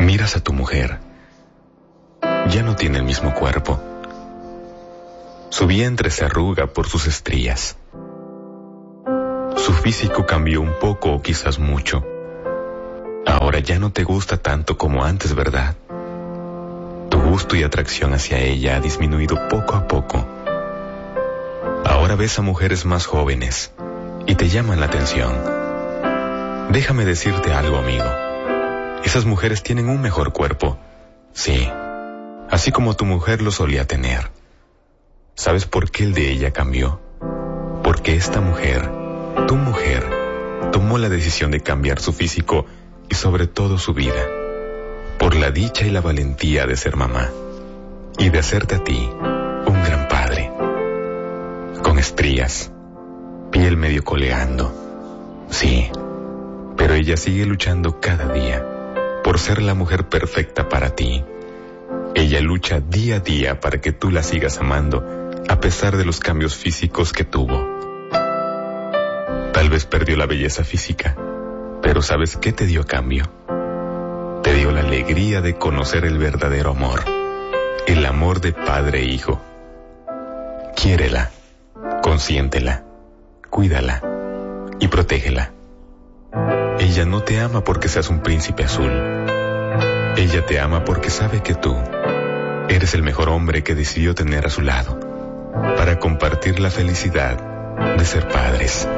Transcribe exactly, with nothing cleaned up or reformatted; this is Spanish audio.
Miras a tu mujer. Ya no tiene el mismo cuerpo. Su vientre se arruga por sus estrías. Su físico cambió un poco o quizás mucho. Ahora ya no te gusta tanto como antes, ¿verdad? Tu gusto y atracción hacia ella ha disminuido poco a poco. Ahora ves a mujeres más jóvenes y te llaman la atención. Déjame decirte algo, amigo. Esas mujeres tienen un mejor cuerpo. Sí, así como tu mujer lo solía tener. ¿Sabes por qué el de ella cambió? Porque esta mujer, tu mujer, tomó la decisión de cambiar su físico y sobre todo su vida, por la dicha y la valentía de ser mamá y de hacerte a ti un gran padre. Con estrías, piel medio coleando. Sí, pero ella sigue luchando cada día por ser la mujer perfecta para ti. Ella lucha día a día para que tú la sigas amando a pesar de los cambios físicos que tuvo. Tal vez perdió la belleza física, pero ¿sabes qué te dio a cambio? Te dio la alegría de conocer el verdadero amor, el amor de padre e hijo. Quiérela, consiéntela, cuídala y protégela. Ella no te ama porque seas un príncipe azul. Ella te ama porque sabe que tú eres el mejor hombre que decidió tener a su lado para compartir la felicidad de ser padres.